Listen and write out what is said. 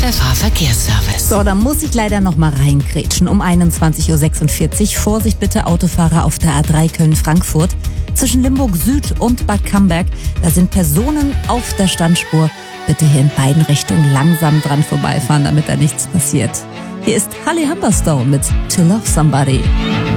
FFH Verkehrsservice. So, da muss ich leider noch mal reingrätschen. Um 21.46 Uhr. Vorsicht bitte, Autofahrer auf der A3 Köln-Frankfurt. Zwischen Limburg Süd und Bad Camberg. Da sind Personen auf der Standspur. Bitte hier in beiden Richtungen langsam dran vorbeifahren, damit da nichts passiert. Hier ist Holly Humberstone mit To Love Somebody.